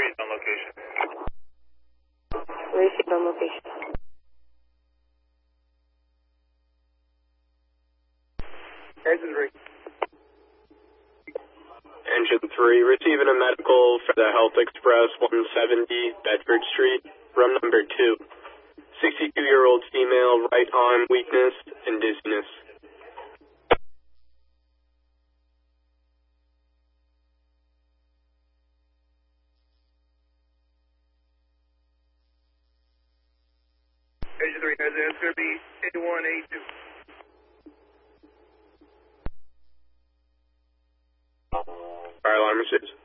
3 is on location. Received on location. Engine 3. Engine 3, receiving a medical for the Health Express 170 Bedford Street, room number 2. 62-year-old female, right arm weakness and dizziness. Engine 3, it's going to be A1A2. Fire alarm received.